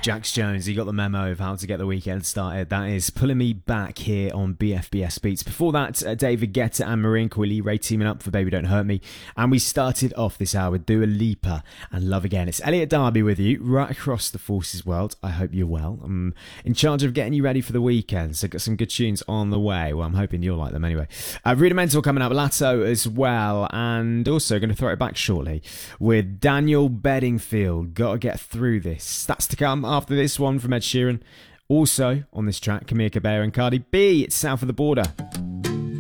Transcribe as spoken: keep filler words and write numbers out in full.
Jax Jones, he got the memo of how to get the weekend started. That is Pulling Me Back here on B F B S Beats. Before that, uh, David Guetta and Marine Coily Ray teaming up for Baby Don't Hurt Me. And we started off this hour with Dua Lipa and Love Again. It's Elliot Darby with you right across the Forces world. I hope you're well. I'm in charge of getting you ready for the weekend, so got some good tunes on the way. Well, I'm hoping you'll like them anyway. Uh, Rudimental coming up, Lato as well, and also going to throw it back shortly with Daniel Bedingfield. Gotta get through this. That's to come after this one from Ed Sheeran. Also on this track, Camille Cabello and Cardi B. It's South of the Border.